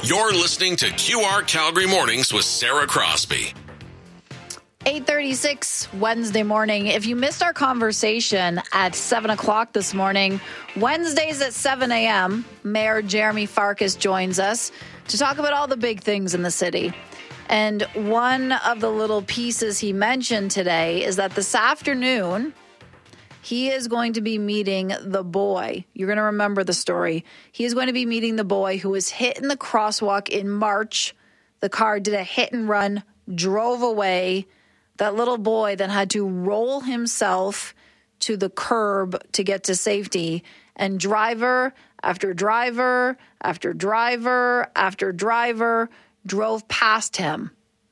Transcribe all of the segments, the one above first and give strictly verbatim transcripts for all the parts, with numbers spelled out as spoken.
You're listening to Q R Calgary Mornings with Sarah Crosby. eight thirty-six Wednesday morning. If you missed our conversation at seven o'clock this morning, Wednesdays at seven a.m., Mayor Jeremy Farkas joins us to talk about all the big things in the city. And one of the little pieces he mentioned today is that this afternoon, he is going to be meeting the boy. You're going to remember the story. He is going to be meeting the boy who was hit in the crosswalk in March. The car did a hit and run, drove away. That little boy then had to roll himself to the curb to get to safety. And driver after driver after driver after driver drove past him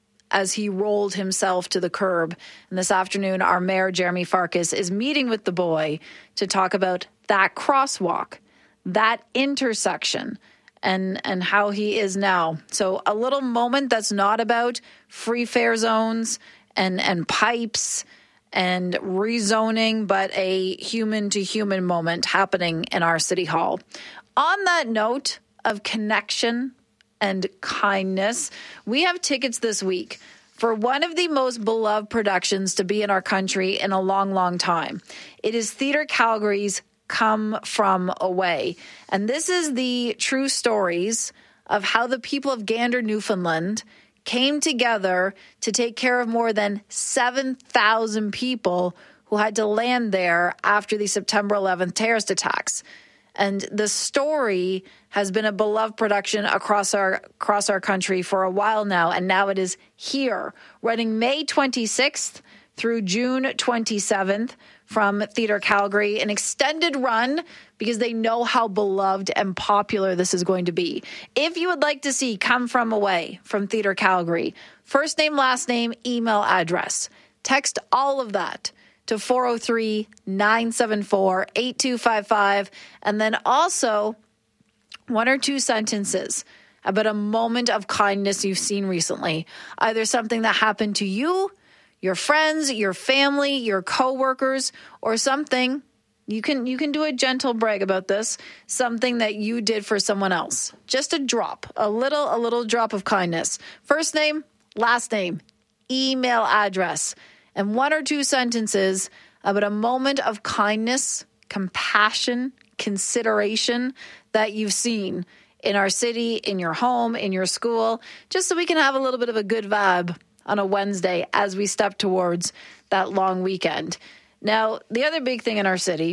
as he rolled himself to the curb. And this afternoon, our Mayor, Jeremy Farkas, is meeting with the boy to talk about that crosswalk, that intersection, and, and how he is now. So a little moment that's not about free fare zones and, and pipes and rezoning, but a human-to-human moment happening in our city hall. On that note of connection and kindness, we have tickets this week for one of the most beloved productions to be in our country in a long, long time. It is Theatre Calgary's Come From Away. And this is the true stories of how the people of Gander, Newfoundland came together to take care of more than seven thousand people who had to land there after the September eleventh terrorist attacks. And the story has been a beloved production across our across our country for a while now, and now it is here, running May twenty-sixth through June twenty-seventh from Theatre Calgary, an extended run because they know how beloved and popular this is going to be. If you would like to see Come From Away from Theatre Calgary, first name, last name, email address, text all of that to four oh three, nine seven four, eight two five five. And then also one or two sentences about a moment of kindness you've seen recently. Either something that happened to you, your friends, your family, your coworkers, or something. You can you can do a gentle brag about this, something that you did for someone else. Just a drop, a little, a little drop of kindness. First name, last name, email address, and one or two sentences about a moment of kindness, compassion, consideration that you've seen in our city, in your home, in your school, just so we can have a little bit of a good vibe on a Wednesday as we step towards that long weekend. Now, the other big thing in our city,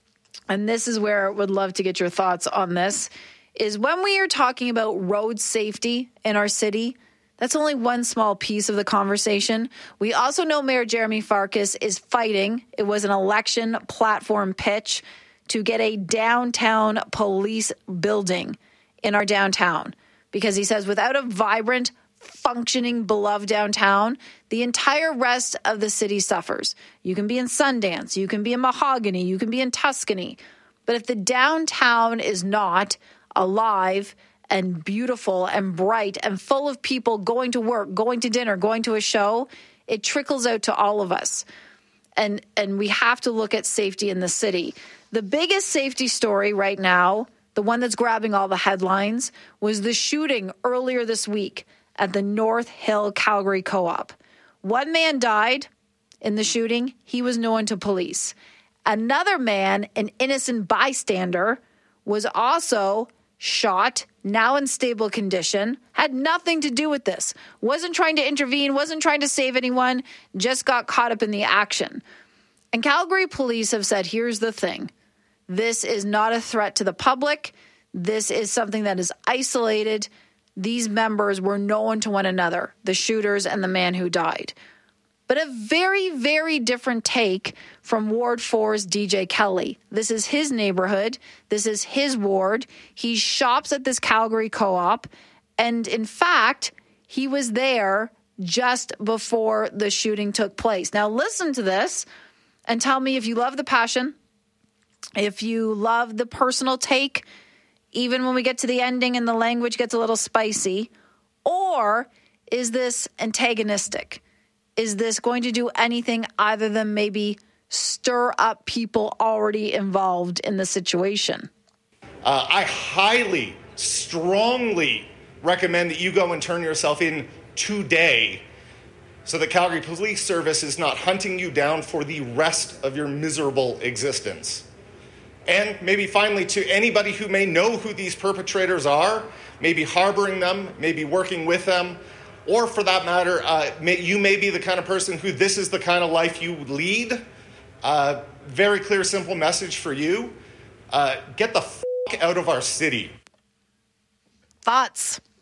and this is where I would love to get your thoughts on this, is when we are talking about road safety in our city, that's only one small piece of the conversation. We also know Mayor Jeremy Farkas is fighting. It was an election platform pitch to get a downtown police building in our downtown, because he says without a vibrant, functioning, beloved downtown, the entire rest of the city suffers. You can be in Sundance, you can be in Mahogany, you can be in Tuscany, but if the downtown is not alive and beautiful and bright and full of people going to work, going to dinner, going to a show, it trickles out to all of us. And and we have to look at safety in the city. The biggest safety story right now, the one that's grabbing all the headlines, was the shooting earlier this week at the North Hill Calgary Co-op. One man died in the shooting. He was known to police. Another man, an innocent bystander, was also shot, now in stable condition, had nothing to do with this. Wasn't trying to intervene, wasn't trying to save anyone, just got caught up in the action. And Calgary police have said, here's the thing. This is not a threat to the public. This is something that is isolated. These members were known to one another, the shooters and the man who died. But a very, very different take from Ward four's D J Kelly. This is his neighborhood. This is his ward. He shops at this Calgary Co-op. And in fact, he was there just before the shooting took place. Now listen to this and tell me if you love the passion, if you love the personal take, even when we get to the ending and the language gets a little spicy, or is this antagonistic? Is this going to do anything other than maybe stir up people already involved in the situation? Uh, I highly, strongly recommend that you go and turn yourself in today so the Calgary Police Service is not hunting you down for the rest of your miserable existence. And maybe finally, to anybody who may know who these perpetrators are, maybe harboring them, maybe working with them, or for that matter, uh, may, you may be the kind of person who this is the kind of life you lead. Uh, very clear, simple message for you. Uh, get the f*** out of our city. Thoughts?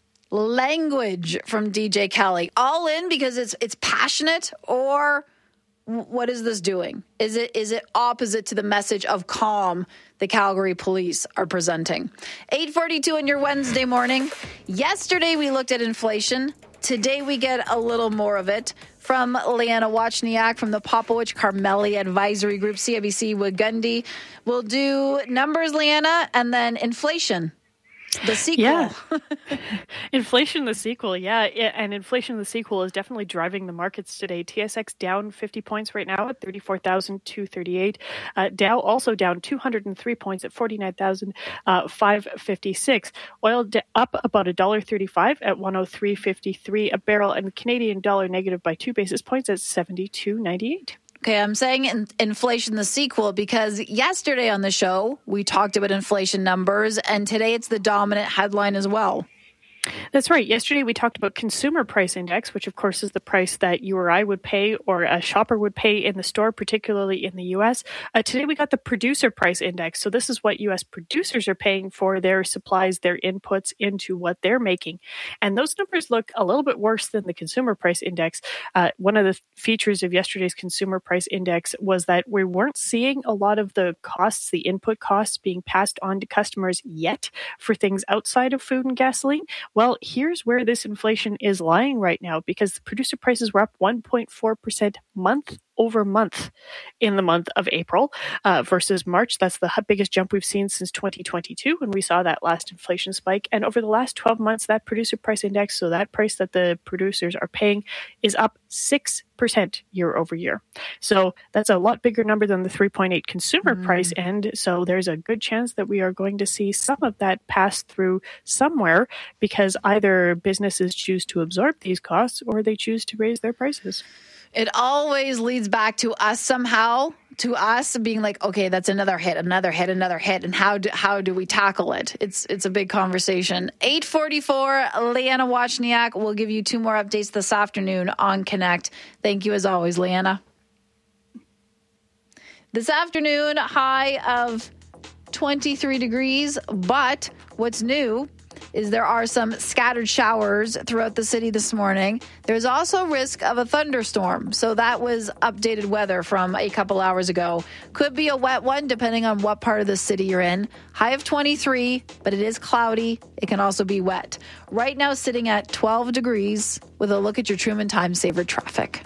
Language from D J Kelly. All in because it's it's passionate, or what is this doing? Is it is it opposite to the message of calm the Calgary police are presenting? eight forty-two on your Wednesday morning. Yesterday we looked at inflation. Today we get a little more of it from Liana Wachniak from the Popowich Carmeli Advisory Group, C I B C Wigundy. We'll do numbers, Liana, and then inflation. The sequel. Yeah. Inflation, the sequel. Yeah. And inflation, the sequel is definitely driving the markets today. T S X down fifty points right now at thirty-four thousand two hundred thirty-eight. Uh, Dow also down two hundred three points at forty-nine thousand five hundred fifty-six. Oil d- up about one dollar thirty-five at one oh three fifty-three a barrel, and Canadian dollar negative by two basis points at seventy-two ninety-eight. Okay, I'm saying in- inflation, the sequel, because yesterday on the show, we talked about inflation numbers, and today it's the dominant headline as well. That's right. Yesterday, we talked about consumer price index, which, of course, is the price that you or I would pay or a shopper would pay in the store, particularly in the U S. Uh, today, we got the producer price index. So this is what U S producers are paying for their supplies, their inputs into what they're making. And those numbers look a little bit worse than the consumer price index. Uh, one of the features of yesterday's consumer price index was that we weren't seeing a lot of the costs, the input costs being passed on to customers yet for things outside of food and gasoline. Well, here's where this inflation is lying right now, because the producer prices were up one point four percent month over month in the month of April uh, versus March. That's the biggest jump we've seen since twenty twenty-two when we saw that last inflation spike. And over the last twelve months, that producer price index, so that price that the producers are paying, is up six percent year over year. So that's a lot bigger number than the three point eight consumer mm. price end. So there's a good chance that we are going to see some of that pass through somewhere, because either businesses choose to absorb these costs or they choose to raise their prices. It always leads back to us somehow, to us being like, okay, that's another hit, another hit, another hit. And how do, how do we tackle it? It's it's a big conversation. eight forty-four, Liana Wachniak will give you two more updates this afternoon on Connect. Thank you as always, Liana. This afternoon, high of twenty-three degrees, but what's new is there are some scattered showers throughout the city this morning. There's also risk of a thunderstorm. So that was updated weather from a couple hours ago. Could be a wet one depending on what part of the city you're in. High of twenty-three, but it is cloudy. It can also be wet. Right now sitting at twelve degrees with a look at your Truman Time Saver traffic.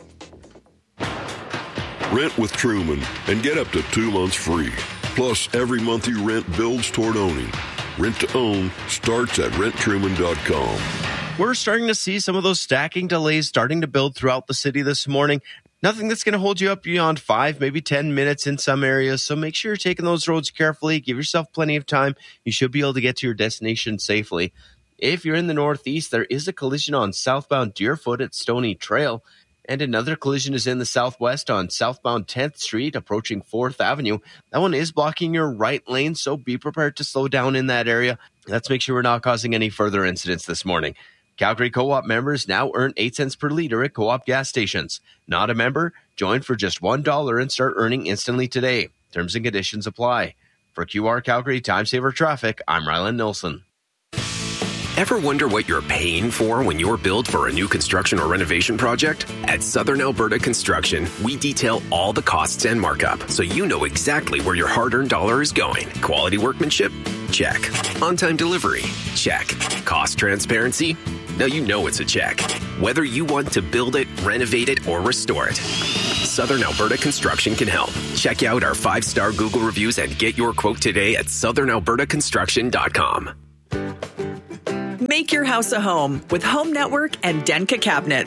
Rent with Truman and get up to two months free. Plus, every month you rent builds toward owning. Rent to own starts at rent truman dot com. We're starting to see some of those stacking delays starting to build throughout the city this morning. Nothing that's going to hold you up beyond five, maybe ten minutes in some areas. So make sure you're taking those roads carefully. Give yourself plenty of time. You should be able to get to your destination safely. If you're in the Northeast, there is a collision on southbound Deerfoot at Stony Trail. And another collision is in the Southwest on southbound tenth Street approaching fourth Avenue. That one is blocking your right lane, so be prepared to slow down in that area. Let's make sure we're not causing any further incidents this morning. Calgary Co-op members now earn eight cents per liter at Co-op gas stations. Not a member? Join for just one dollar and start earning instantly today. Terms and conditions apply. For Q R Calgary Time Saver Traffic, I'm Ryland Nilsson. Ever wonder what you're paying for when you're billed for a new construction or renovation project? At Southern Alberta Construction, we detail all the costs and markup, so you know exactly where your hard-earned dollar is going. Quality workmanship? Check. On-time delivery? Check. Cost transparency? Now you know it's a check. Whether you want to build it, renovate it, or restore it, Southern Alberta Construction can help. Check out our five-star Google reviews and get your quote today at southern alberta construction dot com. Make your house a home with Home Network and Denka cabinets.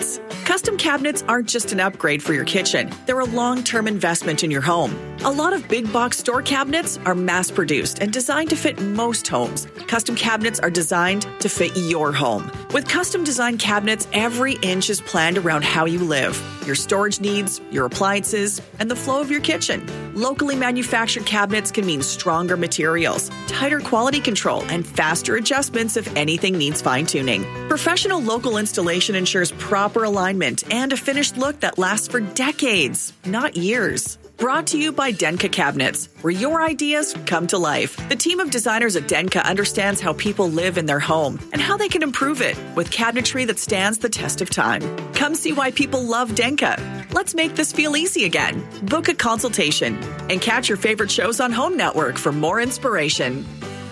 Custom cabinets aren't just an upgrade for your kitchen. They're a long-term investment in your home. A lot of big box store cabinets are mass-produced and designed to fit most homes. Custom cabinets are designed to fit your home. With custom design cabinets, every inch is planned around how you live, your storage needs, your appliances, and the flow of your kitchen. Locally manufactured cabinets can mean stronger materials, tighter quality control, and faster adjustments if anything needs fine-tuning. Professional local installation ensures proper alignment and a finished look that lasts for decades, not years. Brought to you by Denka Cabinets, where your ideas come to life. The team of designers at Denka understands how people live in their home and how they can improve it with cabinetry that stands the test of time. Come see why people love Denka. Let's make this feel easy again. Book a consultation and catch your favorite shows on Home Network for more inspiration.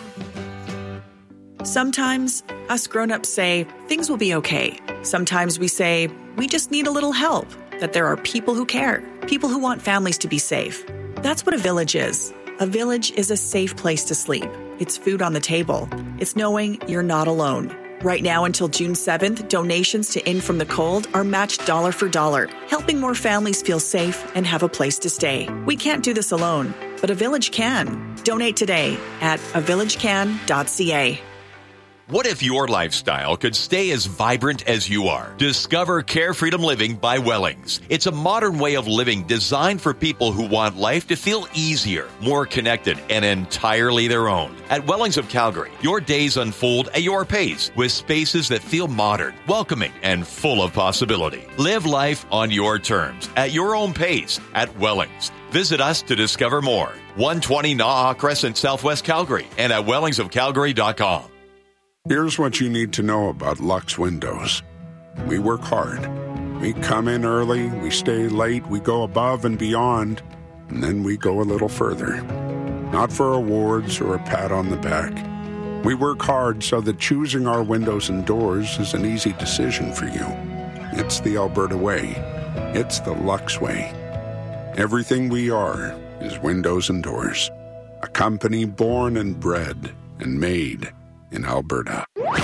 Sometimes us grown-ups say things will be okay. Sometimes we say we just need a little help, that there are people who care, people who want families to be safe. That's what a village is. A village is a safe place to sleep. It's food on the table. It's knowing you're not alone. Right now until June seventh, donations to In From the Cold are matched dollar for dollar, helping more families feel safe and have a place to stay. We can't do this alone, but a village can. Donate today at a village can dot c a. What if your lifestyle could stay as vibrant as you are? Discover Care Freedom Living by Wellings. It's a modern way of living designed for people who want life to feel easier, more connected, and entirely their own. At Wellings of Calgary, your days unfold at your pace with spaces that feel modern, welcoming, and full of possibility. Live life on your terms, at your own pace, at Wellings. Visit us to discover more. one twenty Naha Crescent, Southwest Calgary, and at wellings of calgary dot com. Here's what you need to know about Lux Windows. We work hard. We come in early, we stay late, we go above and beyond, and then we go a little further. Not for awards or a pat on the back. We work hard so that choosing our windows and doors is an easy decision for you. It's the Alberta way. It's the Lux way. Everything we are is windows and doors. A company born and bred and made in Alberta. Birds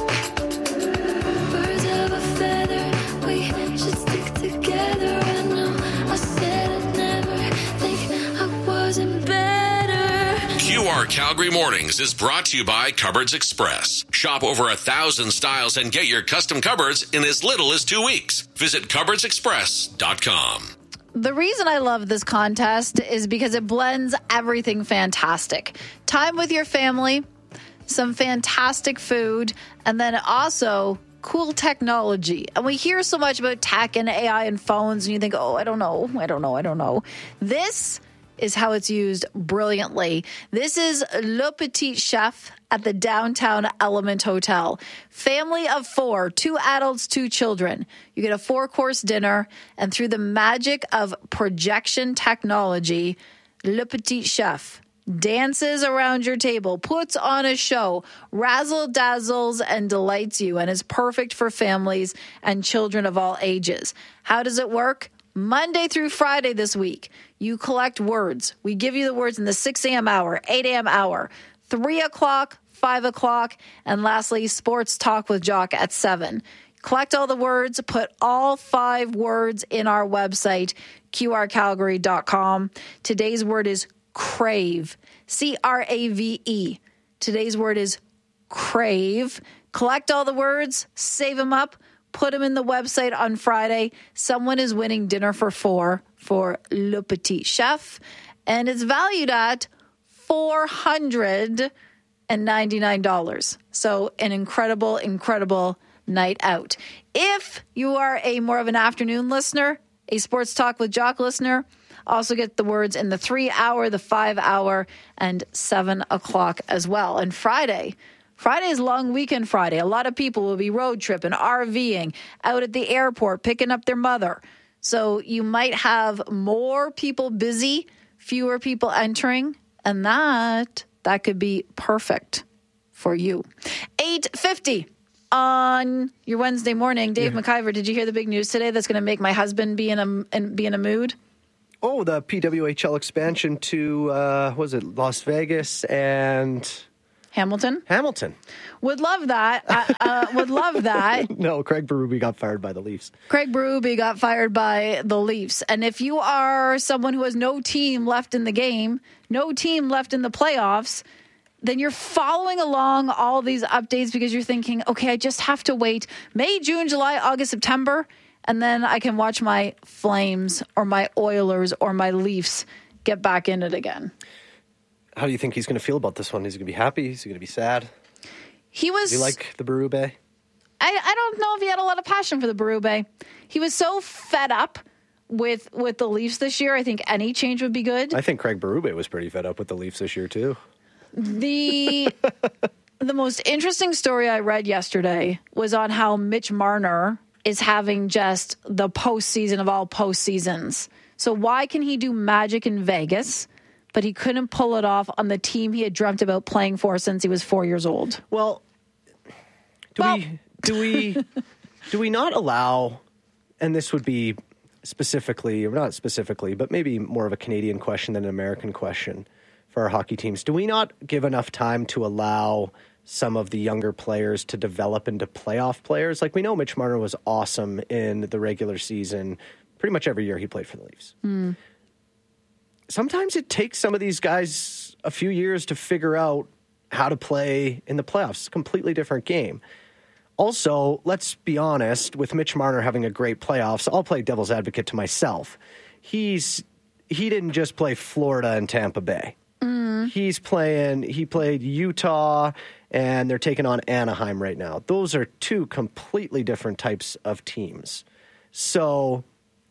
of a feather, we should stick together. I know I said I'd never think I wasn't better. Q R Calgary Mornings is brought to you by Cupboards Express. Shop over a thousand styles and get your custom cupboards in as little as two weeks. Visit cupboards express dot com. The reason I love this contest is because it blends everything fantastic. Time with your family, some fantastic food, and then also cool technology. And we hear so much about tech and A I and phones, and you think, oh, I don't know, I don't know, I don't know. This is how it's used brilliantly. This is Le Petit Chef at the downtown Element Hotel. Family of four, two adults, two children. You get a four-course dinner, and through the magic of projection technology, Le Petit Chef dances around your table, puts on a show, razzle dazzles and delights you, and is perfect for families and children of all ages. How does it work? Monday through Friday this week, you collect words. We give you the words in the six a.m. hour, eight a.m. hour, three o'clock, five o'clock, and lastly, Sports Talk with Jock at seven. Collect all the words, put all five words in our website, q r calgary dot com. Today's word is crave, C R A V E. Today's word is crave. Collect all the words, save them up, put them in the website on Friday. Someone is winning dinner for four for Le Petit Chef, and it's valued at four hundred ninety-nine dollars. So an incredible, incredible night out. If you are a more of an afternoon listener, a Sports Talk with Jock listener, also get the words in the three hour, the five hour, and seven o'clock as well. And Friday, Friday is long weekend Friday. A lot of people will be road tripping, RVing, out at the airport, picking up their mother. So you might have more people busy, fewer people entering, and that, that could be perfect for you. eight fifty on your Wednesday morning. Dave yeah. McIver, did you hear the big news today that's going to make my husband be in a, in, be in a mood? Oh, the P W H L expansion to, uh, was it Las Vegas and Hamilton? Hamilton. Would love that. uh, uh, would love that. No, Craig Berube got fired by the Leafs. Craig Berube got fired by the Leafs. And if you are someone who has no team left in the game, no team left in the playoffs, then you're following along all these updates because you're thinking, okay, I just have to wait May, June, July, August, September, and then I can watch my Flames or my Oilers or my Leafs get back in it again. How do you think he's going to feel about this one? Is he going to be happy? Is he going to be sad? He was. Do you like the Berube? I, I don't know if he had a lot of passion for the Berube. He was so fed up with with the Leafs this year. I think any change would be good. I think Craig Berube was pretty fed up with the Leafs this year too. The the most interesting story I read yesterday was on how Mitch Marner is having just the postseason of all postseasons. So why can he do magic in Vegas, but he couldn't pull it off on the team he had dreamt about playing for since he was four years old? Well, do well, we do we do we not allow? And this would be specifically, or not specifically, but maybe more of a Canadian question than an American question for our hockey teams. Do we not give enough time to allow some of the younger players to develop into playoff players? Like, we know Mitch Marner was awesome in the regular season. Pretty much every year he played for the Leafs. Mm. Sometimes it takes some of these guys a few years to figure out how to play in the playoffs. It's a completely different game. Also, let's be honest, with Mitch Marner having a great playoffs, I'll play devil's advocate to myself. He's he didn't just play Florida and Tampa Bay. Mm. He's playing, he played Utah, and they're taking on Anaheim right now. Those are two completely different types of teams. So,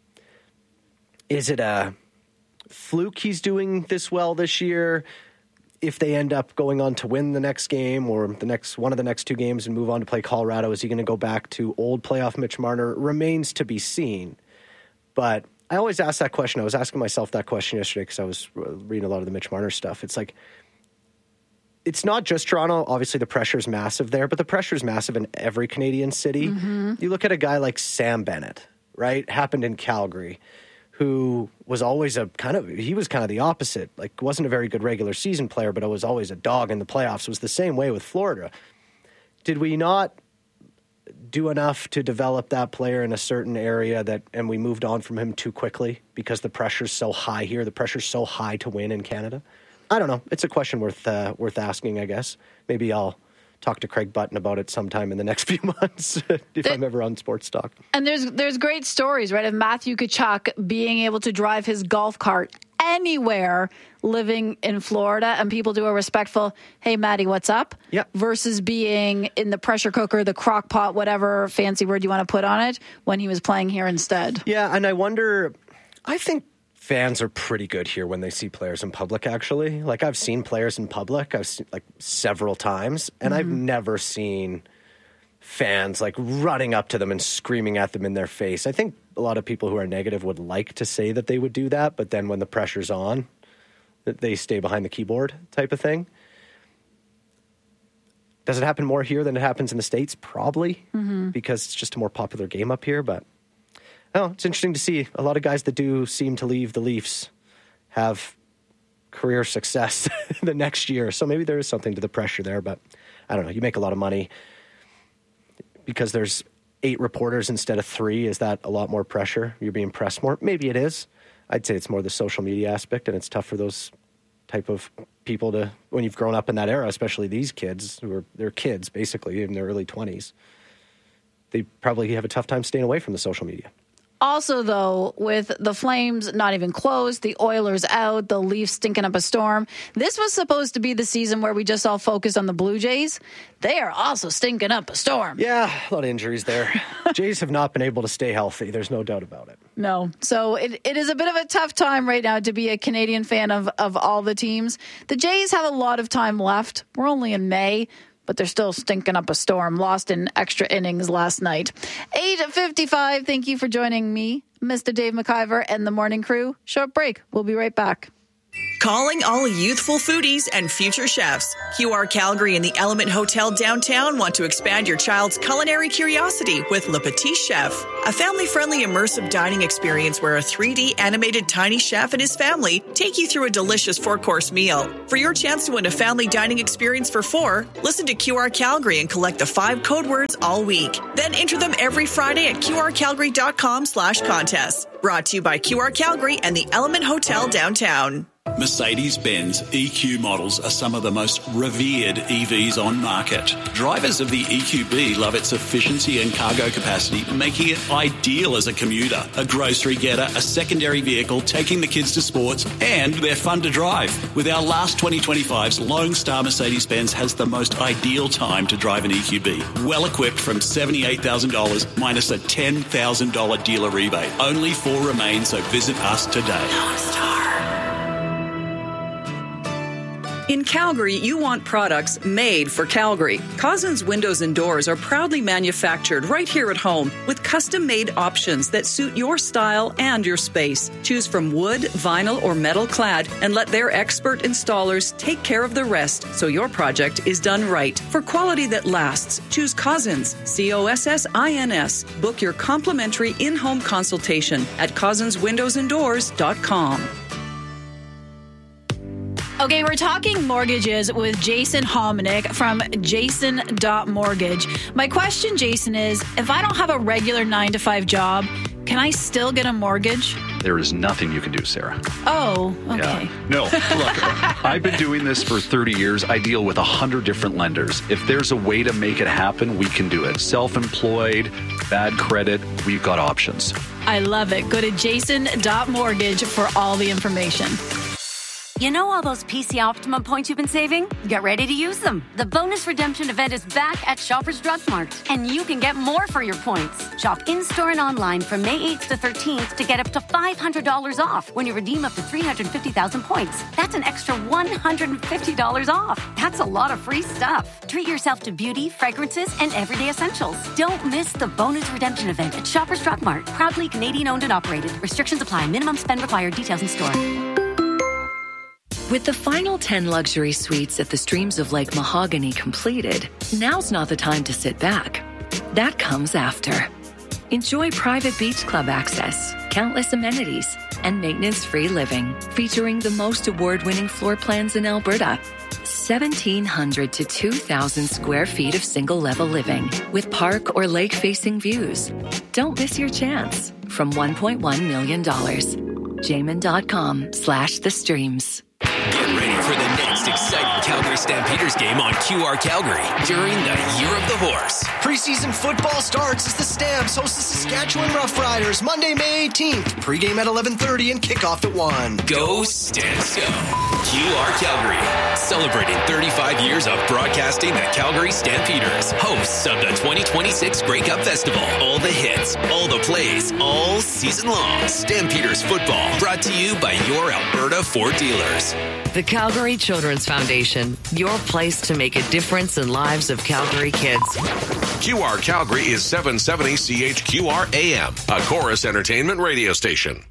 is it a fluke he's doing this well this year? If they end up going on to win the next game or the next one of the next two games and move on to play Colorado, is he going to go back to old playoff Mitch Marner? Remains to be seen. But I always ask that question. I was asking myself that question yesterday because I was reading a lot of the Mitch Marner stuff. It's like, it's not just Toronto. Obviously, the pressure is massive there, but the pressure is massive in every Canadian city. Mm-hmm. You look at a guy like Sam Bennett, right? Happened in Calgary, who was always a kind of, he was kind of the opposite. Like, wasn't a very good regular season player, but was always a dog in the playoffs. It was the same way with Florida. Did we not do enough to develop that player in a certain area that, and we moved on from him too quickly because the pressure's so high here? The pressure's so high to win in Canada? I don't know. It's a question worth uh, worth asking, I guess. Maybe I'll talk to Craig Button about it sometime in the next few months if there, I'm ever on Sports Talk. And there's there's great stories, right, of Matthew Tkachuk being able to drive his golf cart anywhere living in Florida, and people do a respectful, hey, Matty, what's up? Yep. Versus being in the pressure cooker, the crock pot, whatever fancy word you want to put on it, when he was playing here instead. Yeah, and I wonder, I think fans are pretty good here when they see players in public, actually. Like, I've seen players in public, I've seen, like, several times, and mm-hmm. I've never seen fans, like, running up to them and screaming at them in their face. I think a lot of people who are negative would like to say that they would do that, but then when the pressure's on, they stay behind the keyboard type of thing. Does it happen more here than it happens in the States? Probably, mm-hmm. because it's just a more popular game up here, but oh, it's interesting to see. A lot of guys that do seem to leave the Leafs have career success the next year. So maybe there is something to the pressure there, but I don't know. You make a lot of money because there's eight reporters instead of three. Is that a lot more pressure? You're being pressed more? Maybe it is. I'd say it's more the social media aspect, and it's tough for those type of people to, when you've grown up in that era, especially these kids who are, they're kids basically in their early twenties. They probably have a tough time staying away from the social media. Also, though, with the Flames not even close, the Oilers out, the Leafs stinking up a storm, this was supposed to be the season where we just all focused on the Blue Jays. They are also stinking up a storm. Yeah, a lot of injuries there. Jays have not been able to stay healthy. There's no doubt about it. No. So it, it is a bit of a tough time right now to be a Canadian fan of, of all the teams. The Jays have a lot of time left. We're only in May, but they're still stinking up a storm. Lost in extra innings last night. eight fifty-five, thank you for joining me, Mister Dave McIver, and the morning crew. Short break. We'll be right back. Calling all youthful foodies and future chefs. Q R Calgary and the Element Hotel downtown want to expand your child's culinary curiosity with Le Petit Chef, a family-friendly immersive dining experience where a three D animated tiny chef and his family take you through a delicious four-course meal. For your chance to win a family dining experience for four, listen to Q R Calgary and collect the five code words all week. Then enter them every Friday at qrcalgary.com slash contest. Brought to you by Q R Calgary and the Element Hotel downtown. Mercedes-Benz E Q models are some of the most revered E Vs on market. Drivers of the E Q B love its efficiency and cargo capacity, making it ideal as a commuter, a grocery getter, a secondary vehicle, taking the kids to sports, and they're fun to drive. With our last twenty twenty-fives, Lone Star Mercedes-Benz has the most ideal time to drive an E Q B. Well equipped from seventy-eight thousand dollars minus a ten thousand dollars dealer rebate. Only four remain, so visit us today. Lone Star. In Calgary, you want products made for Calgary. Cousins Windows and Doors are proudly manufactured right here at home with custom-made options that suit your style and your space. Choose from wood, vinyl, or metal clad and let their expert installers take care of the rest so your project is done right. For quality that lasts, choose Cousins, C O S S I N S. Book your complimentary in-home consultation at cousins windows and doors dot com. Okay, we're talking mortgages with Jason Hominick from jason dot mortgage. My question, Jason, is if I don't have a regular nine to five job, can I still get a mortgage? There is nothing you can do, Sarah. Oh, okay. Yeah. No, look, I've been doing this for thirty years. I deal with one hundred different lenders. If there's a way to make it happen, we can do it. Self-employed, bad credit, we've got options. I love it. Go to jason dot mortgage for all the information. You know all those P C Optimum points you've been saving? Get ready to use them. The bonus redemption event is back at Shoppers Drug Mart, and you can get more for your points. Shop in-store and online from May eighth to thirteenth to get up to five hundred dollars off when you redeem up to three hundred fifty thousand points. That's an extra one hundred fifty dollars off. That's a lot of free stuff. Treat yourself to beauty, fragrances, and everyday essentials. Don't miss the bonus redemption event at Shoppers Drug Mart. Proudly Canadian-owned and operated. Restrictions apply. Minimum spend required. Details in store. With the final ten luxury suites at the Streams of Lake Mahogany completed, now's not the time to sit back. That comes after. Enjoy private beach club access, countless amenities, and maintenance-free living, featuring the most award-winning floor plans in Alberta. seventeen hundred to two thousand square feet of single-level living with park or lake-facing views. Don't miss your chance. From one point one million dollars. Jamin.com slash the streams. Get ready for the next exciting Calgary Stampeders game on Q R Calgary during the Year of the Horse. Preseason football starts as the Stamps host the Saskatchewan Roughriders Monday, May eighteenth. Pre-game at eleven thirty and kickoff at one. Go Stamps go! Q R Calgary, celebrating thirty-five years of broadcasting the Calgary Stampeders, hosts of the twenty twenty-six Grey Cup Festival. All the hits, all the plays, all season long. Stampeders football, brought to you by your Alberta Ford dealers. The Calgary Children's Foundation, your place to make a difference in lives of Calgary kids. Q R Calgary is seven seventy C H Q R A M, a Chorus Entertainment radio station.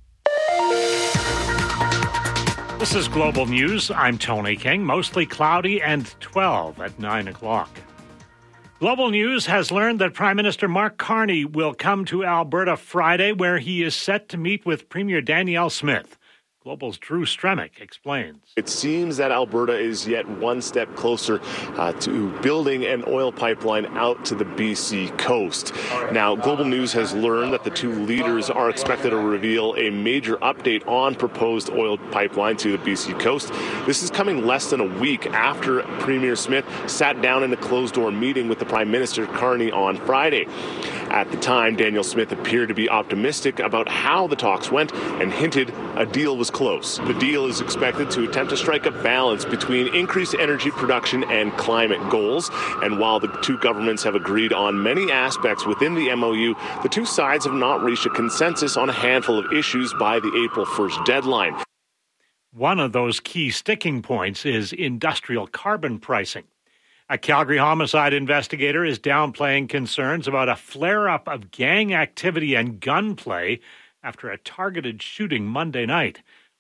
This is Global News. I'm Tony King. Mostly cloudy and twelve at nine o'clock. Global News has learned that Prime Minister Mark Carney will come to Alberta Friday, where he is set to meet with Premier Danielle Smith. Global's Drew Stremick explains. It seems that Alberta is yet one step closer uh, to building an oil pipeline out to the B C coast. Now, Global News has learned that the two leaders are expected to reveal a major update on proposed oil pipeline to the B C coast. This is coming less than a week after Premier Smith sat down in a closed-door meeting with the Prime Minister Carney on Friday. At the time, Danielle Smith appeared to be optimistic about how the talks went and hinted a deal was close. The deal is expected to attempt to strike a balance between increased energy production and climate goals. And while the two governments have agreed on many aspects within the M O U, the two sides have not reached a consensus on a handful of issues by the April first deadline. One of those key sticking points is industrial carbon pricing. A Calgary homicide investigator is downplaying concerns about a flare-up of gang activity and gunplay after a targeted shooting Monday night.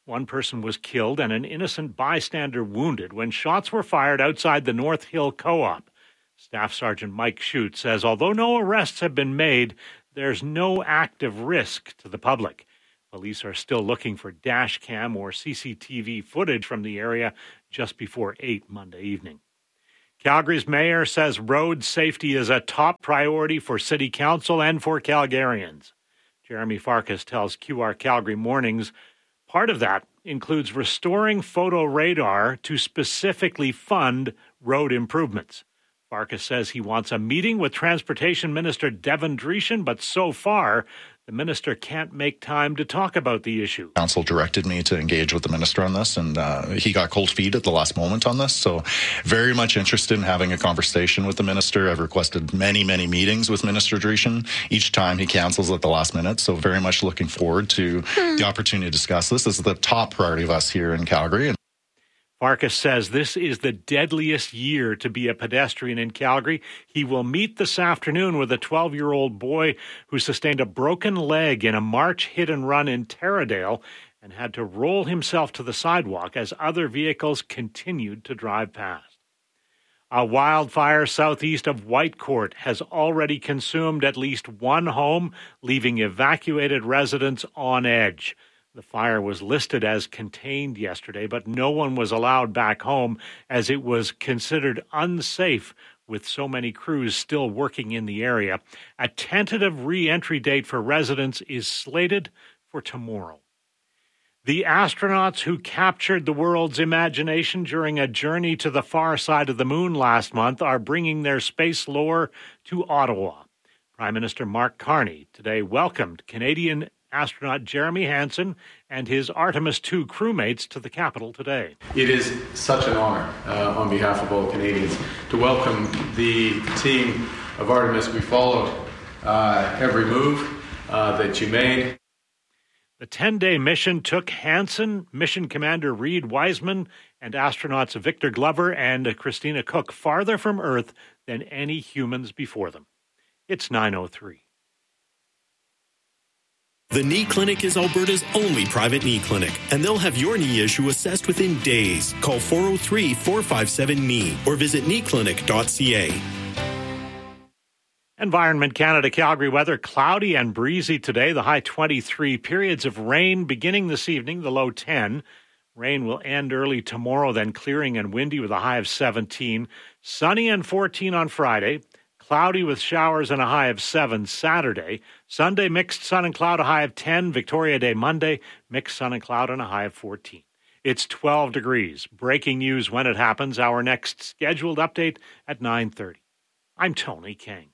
One person was killed and an innocent bystander wounded when shots were fired outside the North Hill Co-op. Staff Sergeant Mike Shute says although no arrests have been made, there's no active risk to the public. Police are still looking for dash cam or C C T V footage from the area just before eight Monday evening. Calgary's mayor says road safety is a top priority for City Council and for Calgarians. Jeremy Farkas tells Q R Calgary Mornings part of that includes restoring photo radar to specifically fund road improvements. Farkas says he wants a meeting with Transportation Minister Devin Dreeshen, but so far, the minister can't make time to talk about the issue. Council directed me to engage with the minister on this, and uh, he got cold feet at the last moment on this. So very much interested in having a conversation with the minister. I've requested many, many meetings with Minister Dreeshen. Each time he cancels at the last minute. So very much looking forward to hmm. the opportunity to discuss this. This is the top priority of us here in Calgary. Farkas says this is the deadliest year to be a pedestrian in Calgary. He will meet this afternoon with a twelve-year-old boy who sustained a broken leg in a March hit and run in Taradale and had to roll himself to the sidewalk as other vehicles continued to drive past. A wildfire southeast of Whitecourt has already consumed at least one home, leaving evacuated residents on edge. The fire was listed as contained yesterday, but no one was allowed back home as it was considered unsafe with so many crews still working in the area. A tentative re-entry date for residents is slated for tomorrow. The astronauts who captured the world's imagination during a journey to the far side of the moon last month are bringing their space lore to Ottawa. Prime Minister Mark Carney today welcomed Canadian astronaut Jeremy Hansen and his Artemis two crewmates to the capital today. It is such an honor uh, on behalf of all Canadians to welcome the team of Artemis. We followed uh, every move uh, that you made. The ten-day mission took Hansen, Mission Commander Reed Wiseman, and astronauts Victor Glover and Christina Cook farther from Earth than any humans before them. It's nine oh three. The Knee Clinic is Alberta's only private knee clinic, and they'll have your knee issue assessed within days. Call four oh three, four five seven, K N E E or visit knee clinic dot c a. Environment Canada Calgary weather, cloudy and breezy today, the high twenty-three. Periods of rain beginning this evening, the low ten. Rain will end early tomorrow, then clearing and windy with a high of seventeen. Sunny and fourteen on Friday. Cloudy with showers and a high of seven Saturday. Sunday, mixed sun and cloud, a high of ten. Victoria Day Monday, mixed sun and cloud and a high of fourteen. It's twelve degrees. Breaking news when it happens. Our next scheduled update at nine thirty. I'm Tony King.